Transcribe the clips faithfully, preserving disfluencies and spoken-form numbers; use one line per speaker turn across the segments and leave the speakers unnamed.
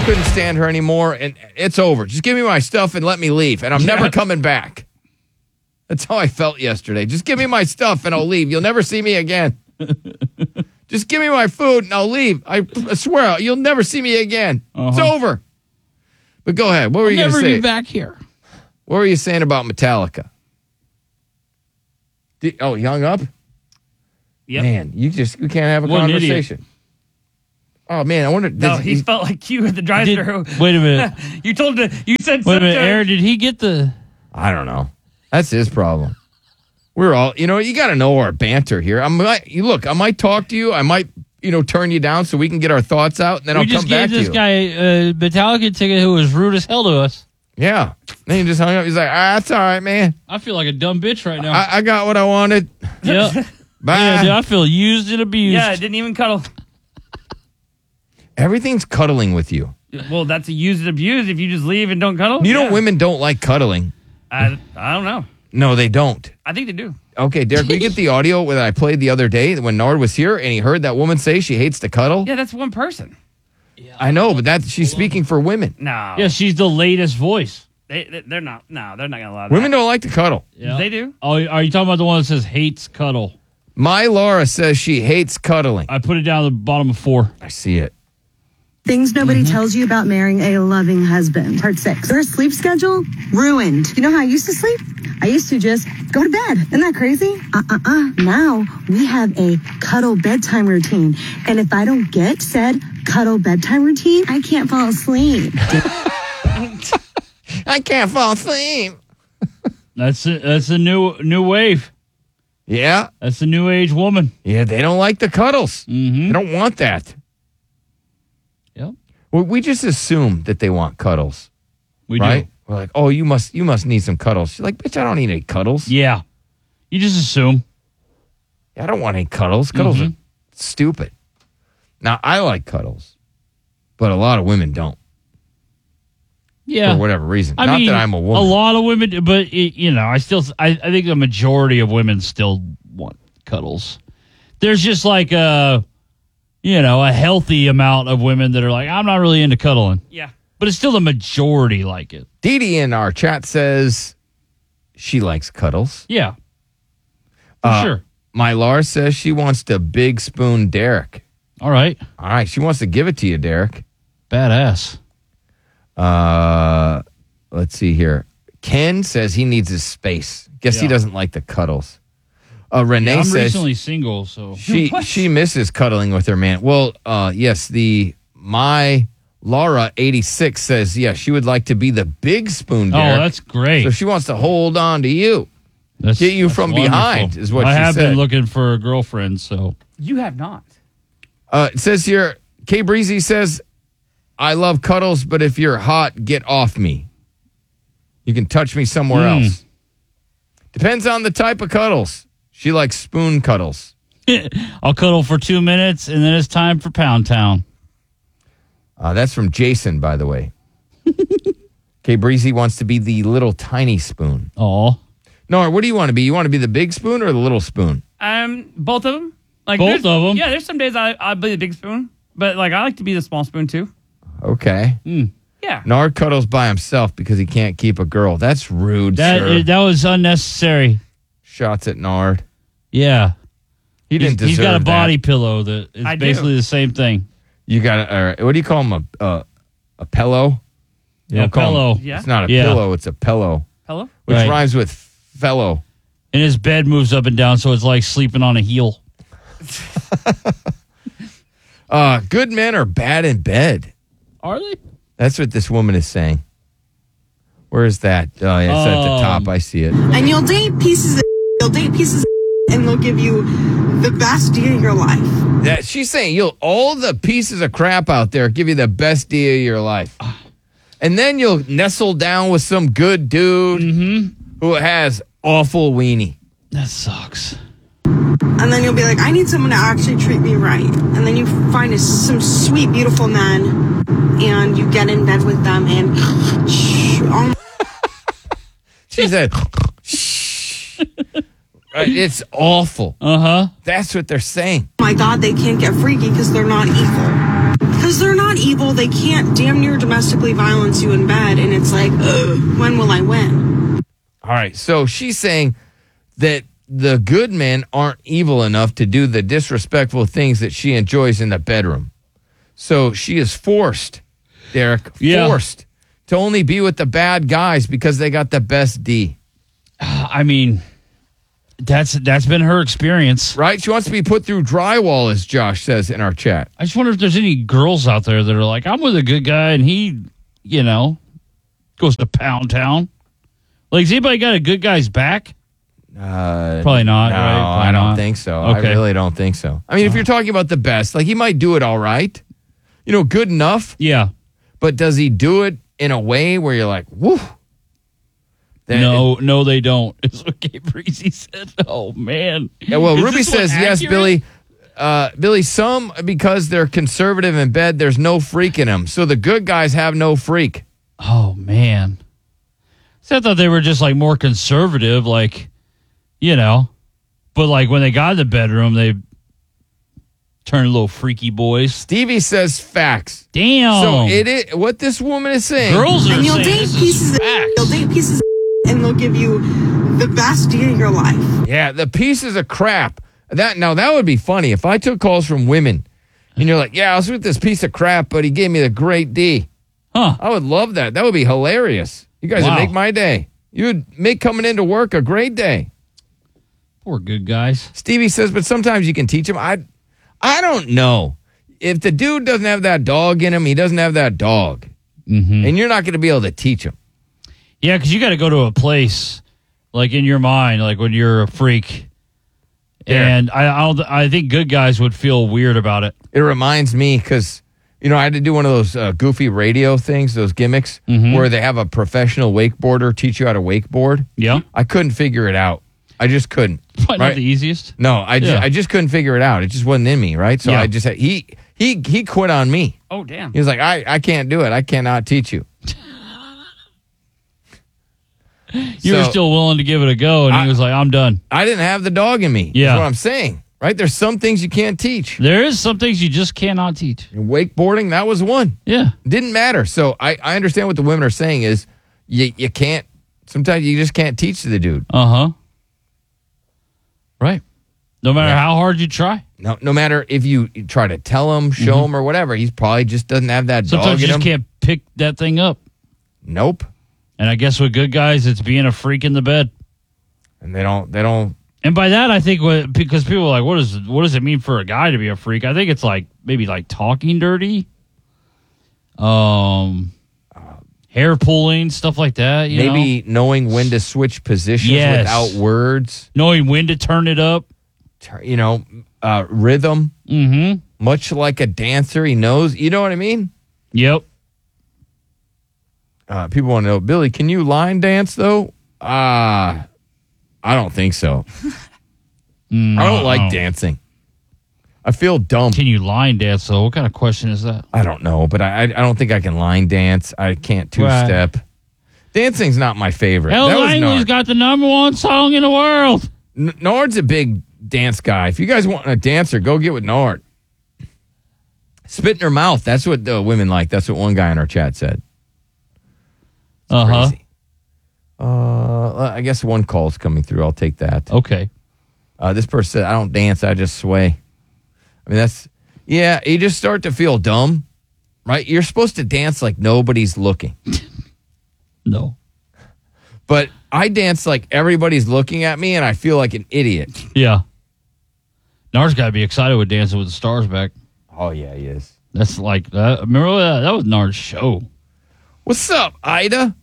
couldn't stand her anymore, and it's over. Just give me my stuff and let me leave, and I'm
Yeah.
never coming back. That's how I felt yesterday. Just give me my stuff and I'll leave. You'll never see me again. Just give me my food and I'll leave. I, I swear, you'll never see me again.
Uh-huh.
It's over. But go ahead. What were
I'll
you going to
never
say?
be back here.
What were you saying about Metallica? Did, oh, you hung up?
Yep.
Man, you just you can't have a
What an
conversation. Oh man, I wonder.
No,
did-
he felt like you at the drive-thru.
Did- wait a minute.
You told him to, you said
Wait a
such
minute,
a-
Aaron, did he get the...
I don't know. That's his problem. We're all, you know, you got to know our banter here. I might, you look, I might talk to you. I might, you know, turn you down so we can get our thoughts out, and then
we
I'll
just
come back
gave
to
this
you.
guy a Metallica ticket who was rude as hell to us.
Yeah. Then he just hung up. He's like, ah, that's all right, man.
I feel like a dumb bitch right now.
I, I got what I wanted.
yeah.
Bye.
Yeah, dude, I feel used and abused.
Yeah, didn't even cuddle.
Everything's cuddling with you.
Well, that's a use and abuse if you just leave and don't cuddle.
You know,
Yeah.
women don't like cuddling.
I, I don't know.
No, they don't.
I think they do.
Okay, Derek, we get the audio that I played the other day when Nard was here and he heard that woman say she hates to cuddle.
Yeah, that's one person.
I know, but that she's speaking for women.
No.
Yeah, she's the latest voice.
They, they, they're not. No, they're not going to allow that.
Women don't like to cuddle.
Yeah.
They do.
Oh, are you talking about the one that says hates cuddle?
My Laura says she hates cuddling.
I put it down at the bottom of four.
I see it.
Things nobody tells you about marrying a loving husband. Part six. Their sleep schedule ruined. You know how I used to sleep? I used to just go to bed. Isn't that crazy? Uh-uh-uh. Now we have a cuddle bedtime routine. And if I don't get said cuddle bedtime routine, I can't fall asleep.
I can't fall asleep.
That's a, that's a new new wave.
Yeah.
That's the new age woman.
Yeah, they don't like the cuddles.
Mm-hmm.
They don't want that.
Yep.
Well, we just assume that they want cuddles.
We
right?
do.
We're like, oh, you must you must need some cuddles. She's like, bitch, I don't need any cuddles.
Yeah. You just assume.
I don't want any cuddles. Cuddles
Mhm.
are stupid. Now, I like cuddles, but a lot of women don't.
Yeah.
For whatever reason.
I
Not
mean,
that I'm a woman.
A lot of women, do, but it, you know, I still, I, I think the majority of women still want cuddles. There's just like a, you know, a healthy amount of women that are like, I'm not really into cuddling.
Yeah.
But it's still the majority like it.
Dee Dee in our chat says she likes cuddles.
Yeah. For
Uh,
sure.
My Lars says she wants to big spoon Derek.
All right.
All right, she wants to give it to you, Derek.
Badass.
Uh, let's see here. Ken says he needs his space. Guess he
Yeah.
doesn't like the cuddles. Uh, Renee
Yeah, I'm
says
recently single, so.
she
What?
she misses cuddling with her man. Well, uh, yes, the my Laura eighty-six says yeah she would like to be the big spoon.
Oh,
Derek.
that's great.
So she wants to hold on to you.
That's,
get you
that's
from
wonderful.
behind is what
I
she
have
said.
been looking for a girlfriend, so.
You have not.
Uh, it says here, K Breezy says, I love cuddles, but if you're hot, get off me. You can touch me somewhere
Mm.
else. Depends on the type of cuddles. She likes spoon cuddles.
I'll cuddle for two minutes, and then it's time for Pound Town.
Uh, that's from Jason, by the way. K Breezy wants to be the little tiny spoon.
Oh.
No, what do you want to be? You want to be the big spoon or the little spoon?
Um, both of them. Like
Both
there's-
of 'em?
Yeah, there's some days I I'll be the big spoon, but like I like to be the small spoon too.
Okay.
Yeah.
Nard cuddles by himself because he can't keep a girl. That's rude,
That
sir.
that was unnecessary.
Shots at Nard.
Yeah.
He
He's,
didn't deserve
he's got a
that.
body pillow that is
I do.
basically the same thing.
You got a, uh, what do you call him? A, uh, a pillow? You
Yeah,
don't call him-
pillow.
Yeah.
It's not a
Yeah.
pillow, it's a pillow,
Hello.
which
Right.
rhymes with fellow.
And his bed moves up and down, so it's like sleeping on a heel.
Uh, good men are bad in bed.
Are they?
That's what this woman is saying. Where is that? Oh, yeah, it's at the
Um,
top. I see it.
And you'll date pieces of you'll date pieces of and they'll give you the best day of your life.
That, she's saying you'll all the pieces of crap out there give you the best day of your life. And then you'll nestle down with some good dude who has awful weenie.
That sucks.
And then you'll be like, I need someone to actually treat me right. And then you find a, some sweet, beautiful men, and you get in bed with them, and oh
She said, shh. Right, it's awful.
Uh huh.
That's what they're saying.
my God, they can't get freaky because they're not equal. Because because they're not evil. They can't damn near domestically violence you in bed. And it's like, ugh, when will I win?
All right. So she's saying that the good men aren't evil enough to do the disrespectful things that she enjoys in the bedroom. So she is forced, Derek,
Yeah.
forced to only be with the bad guys because they got the best D.
I mean, that's that's been her experience.
Right? She wants to be put through drywall, as Josh says in our chat.
I just wonder if there's any girls out there that are like, I'm with a good guy and he, you know, goes to Pound Town. Like, has anybody got a good guy's back?
Uh,
Probably not,
no,
right? Probably
I don't
not.
think so.
Okay.
I really don't think so. I mean, if you're talking about the best, like he might do it all right. You know, good enough.
Yeah.
But does he do it in a way where you're like, woo? Then
no, no, they don't. Is what Gabe Breezy said. Oh, man.
Yeah, well,
Is
Ruby
this one
says, yes,
accurate?
Billy. Uh, Billy, some, because they're conservative in bed, there's no freak in them. So the good guys have no freak.
Oh, man. See, I thought they were just like more conservative, like, you know, but like when they got in the bedroom, they turned little freaky boys.
Stevie says facts.
Damn.
So it is what this woman is saying.
Girls are
And you'll
saying
date
this is
pieces of,
facts.
you'll date pieces of and they'll give you the best day of your life.
Yeah, the pieces of crap. That now that would be funny if I took calls from women, and you're like, "Yeah, I was with this piece of crap, but he gave me the great D."
Huh.
I would love that. That would be hilarious. You guys
Wow.
would make my day. You would make coming into work a great day.
Poor good guys.
Stevie says, but sometimes you can teach him. I, I don't know. If the dude doesn't have that dog in him, he doesn't have that dog.
Mm-hmm.
And you're not going to be able to teach him.
Yeah, because you got to go to a place, like in your mind, like when you're a freak.
Yeah.
And I, I, don't, I think good guys would feel weird about it.
It reminds me because, you know, I had to do one of those uh, goofy radio things, those gimmicks,
Mhm.
where they have a professional wakeboarder teach you how to wakeboard.
Yeah.
I couldn't figure it out. I just couldn't.
Probably
right?
not the easiest.
No, I, ju-
Yeah.
I just couldn't figure it out. It just wasn't in me, right? So
Yeah.
I just had, he he he quit on me.
Oh, damn.
He was like, I, I can't do it. I cannot teach you.
You were
So-
still willing to give it a go, and
I-
he was like, I'm done.
I didn't have the dog in me.
Yeah.
That's what I'm saying. Right? There's some things you can't teach.
There is some things you just cannot teach.
And wakeboarding, that was one.
Yeah.
Didn't matter. So I, I understand what the women are saying is you you can't sometimes you just can't teach the dude.
Uh huh. Right. No matter
Yeah.
how hard you try.
No no matter if you try to tell him, show him or whatever, he's probably just doesn't have that
Sometimes
dog
you
in
just
him.
can't pick that thing up.
Nope.
And I guess with good guys, it's being a freak in the bed.
And they don't they don't
And by that, I think what, because people are like, what is what does it mean for a guy to be a freak? I think it's like maybe like talking dirty, um, hair pulling, stuff like that. You
maybe
know?
knowing when to switch positions
Yes.
without words.
knowing when to turn it up.
Tur- You know, uh, rhythm.
Mm-hmm.
Much like a dancer, he knows. You know what I mean?
Yep.
Uh, people want to know, Billy, can you line dance though? Ah, I don't think so. I don't like dancing. I feel dumb.
Can you line dance though? What kind of question is that?
I don't know, but I I I don't think I can line dance. I can't two
Right.
step. Dancing's not my favorite.
El
That was
Langley's
Nard.
got the number one song in the world.
N- Nard's a big dance guy. If you guys want a dancer, go get with Nard. Spit in her mouth. That's what the women like. That's what one guy in our chat said.
Uh huh.
Crazy. Uh, I guess one call's coming through. I'll take that.
Okay.
Uh, this person said, I don't dance, I just sway. I mean, that's, yeah, you just start to feel dumb, right? You're supposed to dance like nobody's looking.
No.
But I dance like everybody's looking at me and I feel like an idiot.
Yeah. Nars got to be excited with Dancing with the Stars back.
Oh, yeah, he is.
That's like, that. Remember that? That was Nars' show.
What's up, Ida?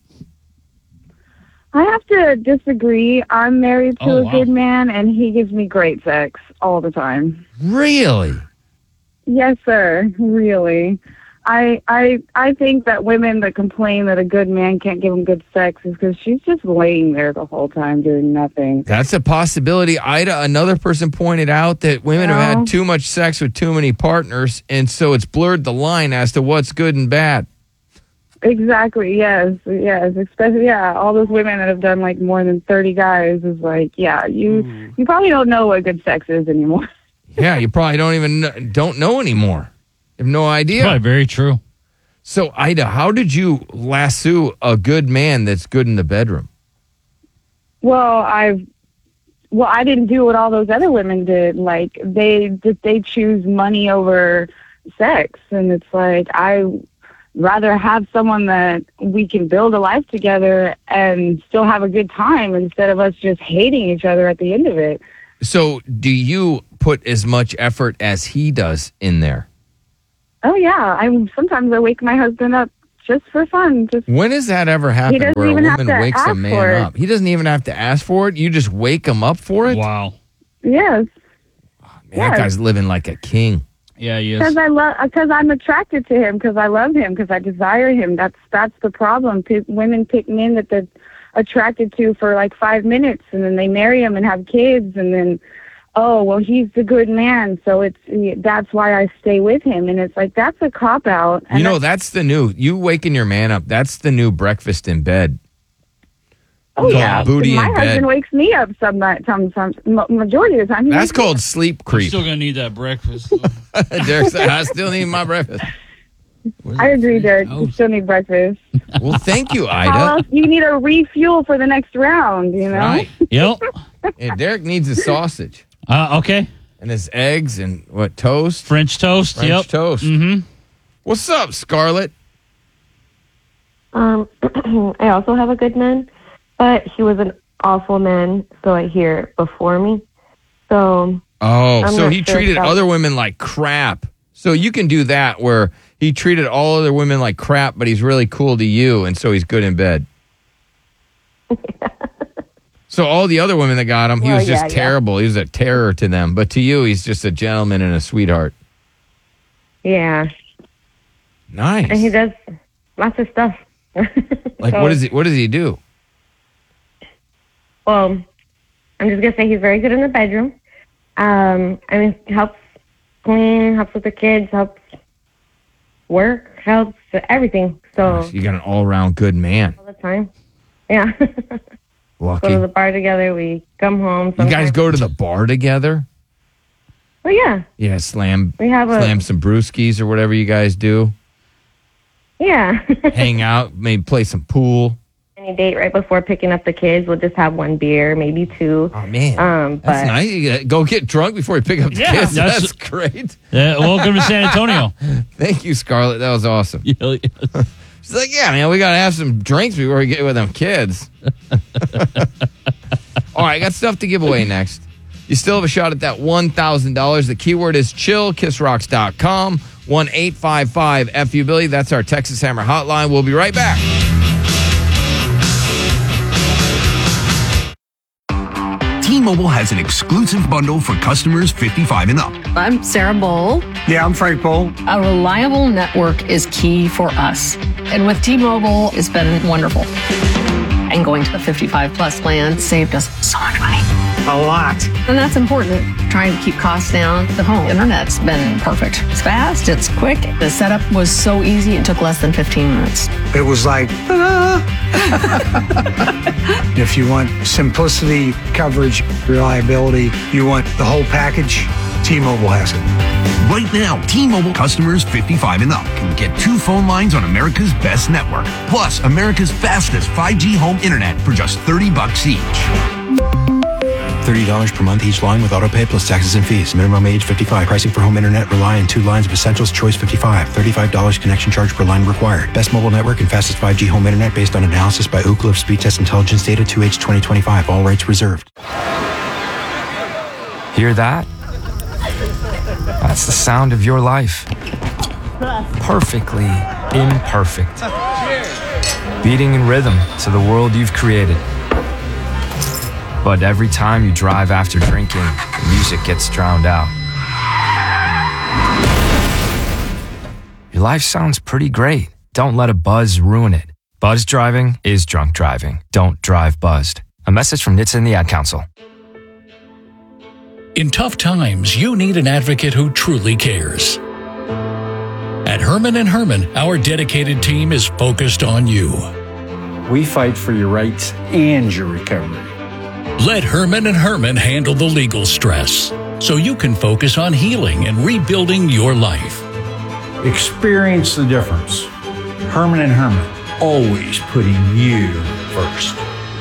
I have to disagree. I'm married to
Oh,
a
wow.
good man, and he gives me great sex all the time.
Really?
Yes, sir. Really. I I I think that women that complain that a good man can't give them good sex is because she's just laying there the whole time doing nothing.
That's a possibility. Ida, another person pointed out that women have
No.
had too much sex with too many partners, and so it's blurred the line as to what's good and bad.
Exactly. Yes. Yes. Especially, yeah. All those women that have done like more than thirty guys is like, yeah. You you probably don't know what good sex is anymore.
Yeah, you probably don't even kn- don't know anymore. You have no idea.
Probably very true.
So, Ida, how did you lasso a good man that's good in the bedroom?
Well, I've well, I didn't do what all those other women did. Like they just they choose money over sex, and it's like I rather have someone that we can build a life together and still have a good time instead of us just hating each other at the end of it.
So, do you put as much effort as he does in there?
Oh yeah, I sometimes I wake my husband up just for fun. Just
When has that ever
He
happened
doesn't
where a
even have
woman
to
wakes a
ask for
man
it.
up? He doesn't even have to ask for it. You just wake him up for it?
Wow.
yes,
Man, that
yes.
guy's living like a king.
Yeah, he is.
because I love because I'm attracted to him because I love him because I desire him. That's that's the problem. P- women pick men that they're attracted to for like five minutes, and then they marry him and have kids, and then oh well, he's the good man, so it's that's why I stay with him, and it's like that's a cop out.
You know, that's the new, you waking your man up, that's the new breakfast in bed.
oh yeah,
booty
my
in
husband
bed.
wakes me up some some some ma- majority of the time. He
That's
wakes me
called sleep
I'm
creep.
still going to need that breakfast.
Derek said, I still need my breakfast.
I agree, Derek.
Oh.
You still need breakfast.
Well, thank you,
How
Ida.
else? You need a refuel for the next round, you know?
Right.
Yep.
Yeah, Derek needs a sausage
Uh, okay.
and his eggs and what, toast?
French toast.
French
yep.
toast.
Mm-hmm.
What's up, Scarlett?
Um, I also have a good man, but he was an awful man, so I hear it before me. So,
Oh,
I'm
so
not
he
sure
treated
if that-
other women like crap. So you can do that where he treated all other women like crap, but he's really cool to you, and so he's good in bed. So all the other women that got him, he
Well,
was just
yeah, yeah.
terrible. He was a terror to them. But to you, he's just a gentleman and a sweetheart.
yeah,
Nice.
and he does lots of stuff.
Like,
So,
what is he? What does he do?
Well, I'm just gonna say he's very good in the bedroom. Um, I mean, helps clean, helps with the kids, helps work, helps everything. So
You got an all-around good man.
all the time, yeah.
Lucky.
Go to the bar together. We come home.
You guys
sometimes-
go to the bar together?
Oh yeah,
Yeah, slam,
we have a
slam some brewskis or whatever you guys do.
yeah.
Hang out, maybe play some pool.
Any date right before picking up the kids, we'll just have one beer, maybe two.
Oh man,
Um,
that's
but
nice. You gotta go get drunk before you pick up the
Yeah,
kids.
that's-
That's, great.
Uh, welcome to San Antonio.
Thank you, Scarlett. That was awesome.
Yeah, yeah.
She's like, yeah, man, we gotta have some drinks before we get with them kids. All right, I got stuff to give away next. You still have a shot at that one thousand dollars. The keyword is chill, kiss rocks dot com, one eight five five F U Billy. That's our Texas Hammer hotline. We'll be right back.
T-Mobile has an exclusive bundle for customers fifty-five and up.
I'm Sarah Bowl.
Yeah, I'm Frank Bowl.
A reliable network is key for us. And with T-Mobile, it's been wonderful. And going to the fifty-five plus plan saved us so much money.
A lot.
And that's important. Trying to keep costs down. The home internet's been perfect. It's fast, it's quick. The setup was so easy, it took less than fifteen minutes.
It was like, ah. If you want simplicity, coverage, reliability, you want the whole package, T-Mobile has it.
Right now, T-Mobile customers fifty-five and up can get two phone lines on America's best network, plus America's fastest five G home internet for just thirty bucks each.
thirty dollars per month each line with autopay plus taxes and fees. Minimum age fifty-five. Pricing for home internet rely on two lines of Essentials Choice fifty-five. thirty-five dollars connection charge per line required. Best mobile network and fastest five G home internet based on analysis by Ookla of Speed Test Intelligence Data two H twenty twenty-five. All rights reserved.
Hear that? That's the sound of your life. Perfectly imperfect. Beating in rhythm to the world you've created. But every time you drive after drinking, the music gets drowned out. Your life sounds pretty great. Don't let a buzz ruin it. Buzz driving is drunk driving. Don't drive buzzed. A message from N H T S A and the Ad Council.
In tough times, you need an advocate who truly cares. At Herman and Herman, our dedicated team is focused on you.
We fight for your rights and your recovery.
Let Herman and Herman handle the legal stress so you can focus on healing and rebuilding your life.
Experience the difference. Herman and Herman, always putting you first.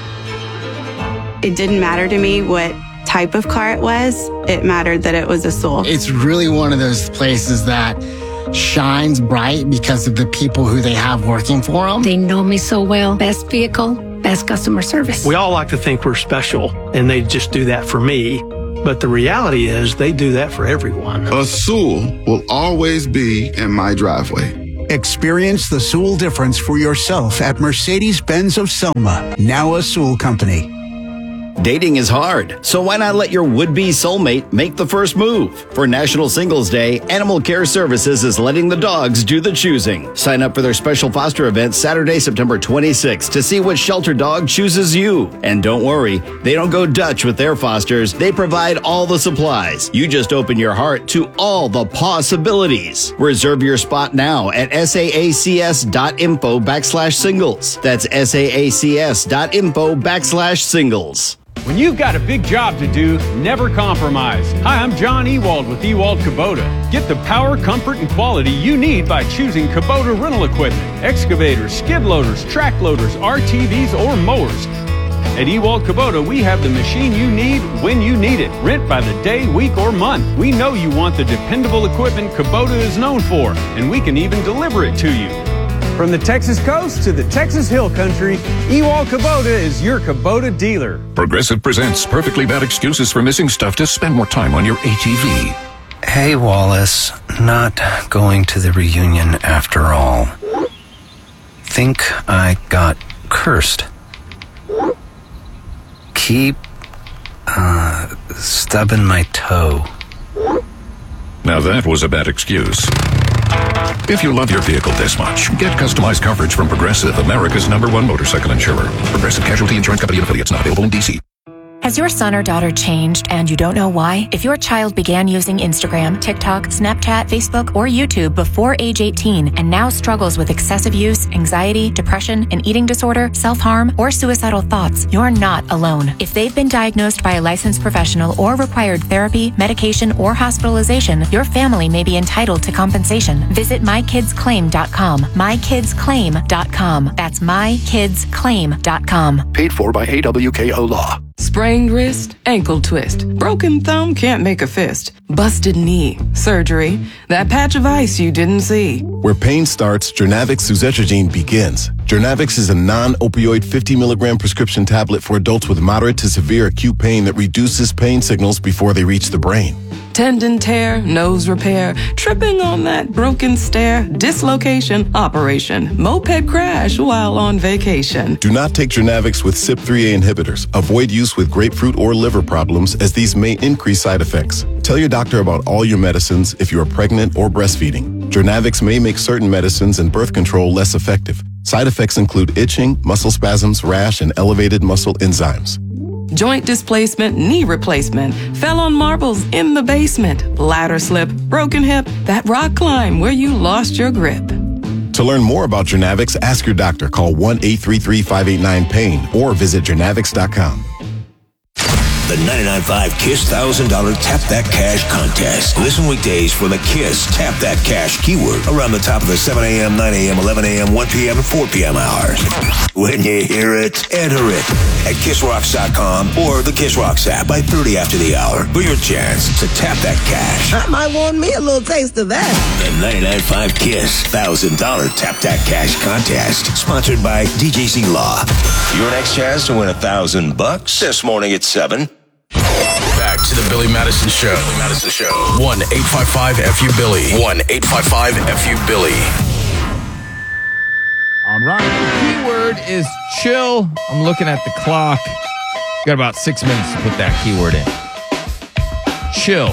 It didn't matter to me what type of car it was. It mattered that it was a Soul.
It's really one of those places that shines bright because of the people who they have working for them.
They know me so well. Best vehicle, best customer service.
We all like to think we're special, and they just do that for me. But the reality is they do that for everyone.
A Soul will always be in my driveway.
Experience the Soul difference for yourself at Mercedes-Benz of Selma, now a Soul company.
Dating is hard, so why not let your would-be soulmate make the first move? For National Singles Day, Animal Care Services is letting the dogs do the choosing. Sign up for their special foster event Saturday, September twenty-sixth to see what shelter dog chooses you. And don't worry, they don't go Dutch with their fosters. They provide all the supplies. You just open your heart to all the possibilities. Reserve your spot now at saacs.info backslash singles. That's saacs.info backslash singles.
When you've got a big job to do, never compromise. Hi, I'm John Ewald with Ewald Kubota. Get the power, comfort, and quality you need by choosing Kubota rental equipment. Excavators, skid loaders, track loaders, R T Vs, or mowers. At Ewald Kubota, we have the machine you need when you need it. Rent by the day, week, or month. We know you want the dependable equipment Kubota is known for, and we can even deliver it to you. From the Texas coast to the Texas Hill Country, Ewald Kubota is your Kubota dealer.
Progressive presents Perfectly Bad Excuses for Missing Stuff to Spend More Time on Your A T V.
Hey, Wallace. Not going to the reunion after all. Think I got cursed. Keep, uh, stubbing my toe.
Now that was a bad excuse. If you love your vehicle this much, get customized coverage from Progressive, America's number one motorcycle insurer. Progressive Casualty Insurance Company and affiliates, not available in D C.
Has your son or daughter changed and you don't know why? If your child began using Instagram, TikTok, Snapchat, Facebook, or YouTube before age eighteen and now struggles with excessive use, anxiety, depression, an eating disorder, self-harm, or suicidal thoughts, you're not alone. If they've been diagnosed by a licensed professional or required therapy, medication, or hospitalization, your family may be entitled to compensation. Visit my kids claim dot com. my kids claim dot com. That's my kids claim dot com.
Paid for by A W K O Law.
Sprained wrist, ankle twist, broken thumb can't make a fist, busted knee, surgery, that patch of ice you didn't see.
Where pain starts, Jernavix suzetrigine begins. Jernavix is a non-opioid fifty milligram prescription tablet for adults with moderate to severe acute pain that reduces pain signals before they reach the brain.
Tendon tear, nose repair, tripping on that broken stair, dislocation, operation, moped crash while on vacation.
Do not take Jernavix with C Y P three A inhibitors. Avoid use with grapefruit or liver problems as these may increase side effects. Tell your doctor about all your medicines if you are pregnant or breastfeeding. Jernavix may make certain medicines and birth control less effective. Side effects include itching, muscle spasms, rash, and elevated muscle enzymes.
Joint displacement, knee replacement, fell on marbles in the basement, ladder slip, broken hip, that rock climb where you lost your grip.
To learn more about Jernavix, ask your doctor. Call one eight three three, five eight nine, pain or visit jernavix dot com.
The ninety-nine point five KISS one thousand dollars Tap That Cash contest. Listen weekdays for the KISS Tap That Cash keyword around the top of the seven a.m., nine a.m., eleven a.m., one p.m., and four p.m. hours. When you hear it, enter it at kiss rocks dot com or the Kiss Rocks app by thirty after the hour for your chance to tap that cash.
I might want me a little taste of that.
The ninety-nine point five KISS one thousand dollars Tap That Cash contest, sponsored by D J C Law. Your next chance to win a thousand bucks this morning at seven.
Back to the Billy Madison Show. Billy Madison Show. one eight five five F U Billy. one eight five five F U Billy.
All right. The keyword is chill. I'm looking at the clock. Got about six minutes to put that keyword in. Chill.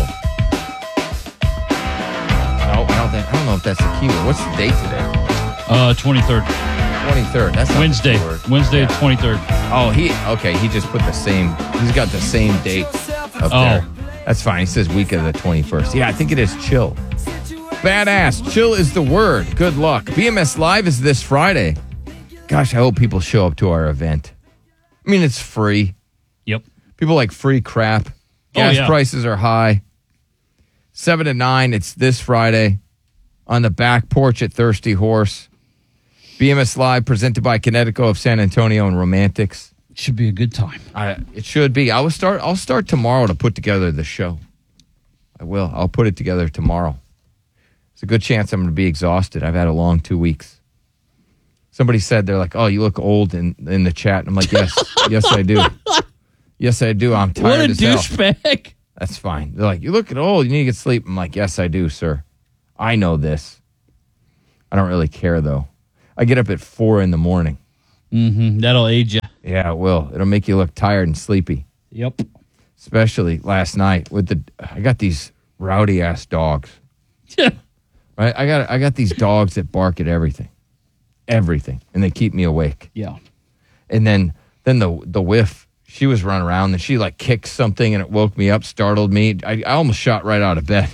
No, I don't think. I don't know if that's the keyword. What's the date today?
Uh, twenty-third.
twenty-third. That's not
Wednesday.
The keyword.
Wednesday,
Yeah.
twenty-third.
Oh, he okay. He just put the same. He's got the same date up
Oh.
there. That's fine. He says week of the twenty-first. Yeah, I think it is chill. Badass. Chill is the word. Good luck. B M S Live is this Friday. Gosh, I hope people show up to our event. I mean, it's free.
Yep.
People like free crap. Gas
Oh, yeah.
prices are high. Seven to nine. It's this Friday. on the back porch at Thirsty Horse. B M S Live presented by Connecticut of San Antonio and Romantics.
Should be a good time.
I, it should be. I will start. I'll start tomorrow to put together the show. I will. I'll put it together tomorrow. There's a good chance I'm going to be exhausted. I've had a long two weeks. Somebody said they're like, "Oh, you look old," in in the chat. And I'm like, "Yes, yes, I do. Yes, I do. I'm tired
What a
as hell."
douchebag.
That's fine. They're like, "You look old. You need to get sleep." I'm like, "Yes, I do, sir. I know this. I don't really care though. I get up at four in the morning.
Mm-hmm. That'll age you.
Yeah, it will. It'll make you look tired and sleepy.
Yep.
Especially last night with the. I got these rowdy ass dogs.
Yeah.
Right. I got. I got these dogs that bark at everything, everything, and they keep me awake.
Yeah.
And then, then the the whiff. She was running around and she like kicked something and it woke me up, startled me. I, I almost shot right out of bed.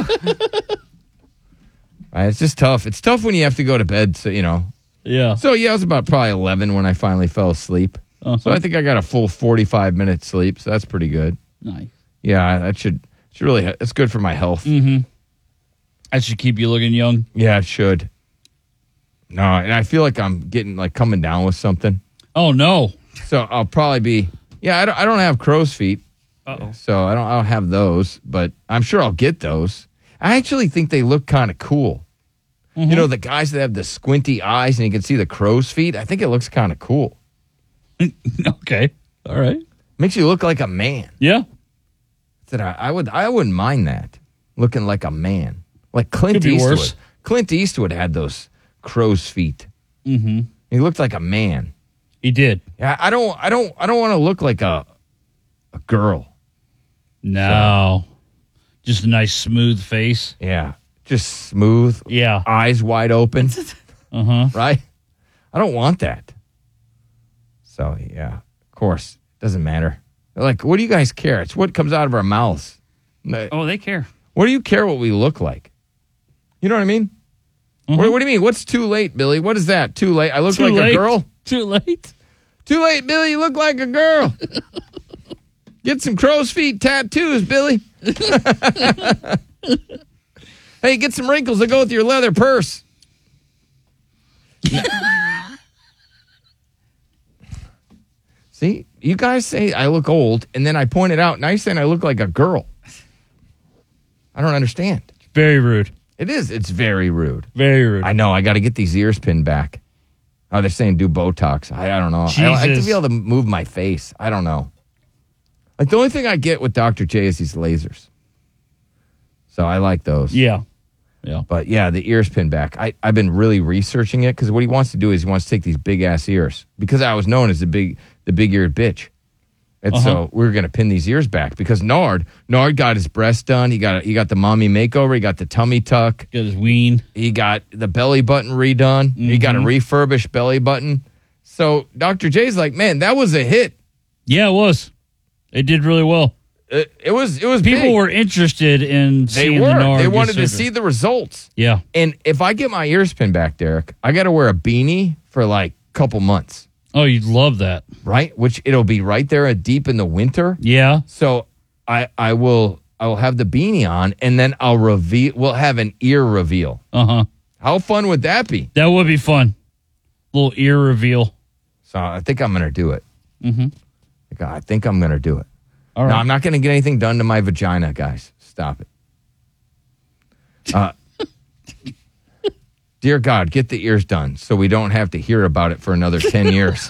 Right, it's just tough. It's tough when you have to go to bed. So you know.
Yeah.
So yeah, it was about probably eleven when I finally fell asleep. Uh-huh. So I think I got a full forty-five minutes sleep. So that's pretty good.
Nice.
Yeah, that should should really. It's good for my health.
Mm-hmm. That should keep you looking young.
Yeah, it should. No, and I feel like I'm getting like coming down with something.
Oh no.
So I'll probably be. Yeah, I don't. I don't have crow's feet.
Uh-oh.
So I don't. I don't have those, but I'm sure I'll get those. I actually think they look kind of cool. Mm-hmm. You know, the guys that have the squinty eyes and you can see the crow's feet. I think it looks kind of cool.
Okay. All right.
Makes you look like a man.
Yeah.
That I, I would. I wouldn't mind that. Looking like a man, like Clint
Could be
Eastwood.
worse.
Clint Eastwood had those crow's feet.
Mm-hmm.
He looked like a man.
He did.
Yeah. I don't. I don't. I don't want to look like a a girl.
No. So. Just a nice smooth face.
Yeah. Just smooth.
Yeah.
Eyes wide open.
Uh-huh.
Right? I don't want that. So, yeah. Of course. Doesn't matter. They're like, what do you guys care? It's what comes out of our mouths.
Oh, they care.
What do you care what we look like? You know what I mean?
Mm-hmm.
What, what do you mean? What's too late, Billy? What is that? Too late? I look
too
like
late.
a girl?
Too late?
Too late, Billy. You look like a girl. Get some crow's feet tattoos, Billy. Hey, get some wrinkles that go with your leather purse. See, you guys say I look old, and then I point it out. Now you're saying I look like a girl. I don't understand.
It's very rude.
It is. It's very rude.
Very rude.
I know. I got to get these ears pinned back. Oh, they're saying do Botox. I, I don't know. I, I like to be able to move my face. I don't know. Like, the only thing I get with Doctor J is these lasers. So I like those.
Yeah. Yeah.
But, yeah, the ears pinned back. I, I've been really researching it because what he wants to do is he wants to take these big-ass ears. Because I was known as the big the big-eared bitch. And uh-huh. so we we're going to pin these ears back because Nard, Nard got his breast done. He got he got the mommy makeover. He got the tummy tuck.
Got his ween.
He got the belly button redone. Mm-hmm. He got a refurbished belly button. So Doctor J's like, man, that was a hit.
Yeah, it was. It did really well.
It, it was. It was.
People
big.
were interested in
they
seeing
were.
the Nard.
They wanted
surgery.
to see the results.
Yeah.
And if I get my ears pinned back, Derek, I got to wear a beanie for like a couple months.
Oh, you'd love that,
right? Which it'll be right there deep in the winter.
Yeah.
So I I will I will have the beanie on, and then I'll reveal. We'll have an ear reveal.
Uh huh.
How fun would that be?
That would be fun. Little ear reveal.
So I think I'm gonna do it.
Mm-hmm.
I think I'm gonna do it.
All right.
No, I'm not gonna get anything done to my vagina, guys. Stop it. Uh, dear God, get the ears done so we don't have to hear about it for another ten years.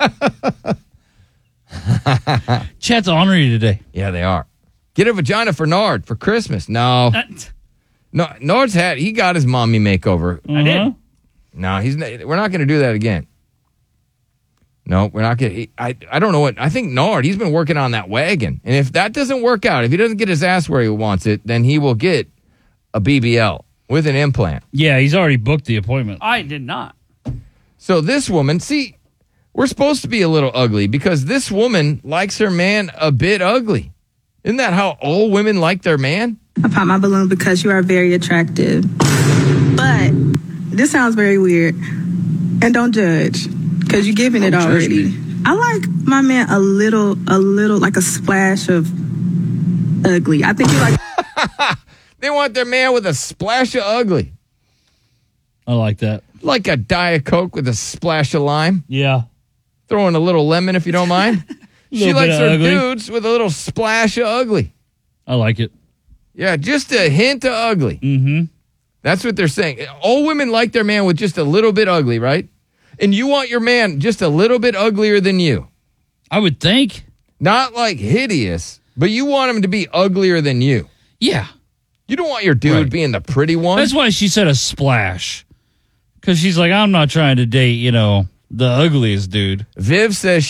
Chat's honoring you today.
Yeah, they are. Get a vagina for Nard for Christmas. No. No, Nard's had, he got his mommy makeover.
I did.
No, he's we're not going to do that again. No, we're not going to. I, I don't know what, I think Nard, he's been working on that wagon. And if that doesn't work out, if he doesn't get his ass where he wants it, then he will get a B B L with an implant.
Yeah, he's already booked the appointment.
I did not.
So this woman, see, we're supposed to be a little ugly because this woman likes her man a bit ugly. Isn't that how all women like their man?
I pop my balloon because you are very attractive. But this sounds very weird. And don't judge, because you're giving it already. I like my man a little, a little, like a splash of ugly. I think you like...
They want their man with a splash of ugly.
I like that.
Like a Diet Coke with a splash of lime.
Yeah.
Throw in a little lemon if you don't mind. She
Little bit
likes
of
her
ugly.
dudes with a little splash of ugly.
I like it.
Yeah, just a hint of ugly.
Mm-hmm.
That's what they're saying. All women like their man with just a little bit ugly, right? And you want your man just a little bit uglier than you.
I would think.
Not like hideous, but you want him to be uglier than you.
Yeah.
You don't want your dude
Right.
being the pretty one.
That's why she said a splash. Because she's like, I'm not trying to date, you know, the ugliest dude.
Viv says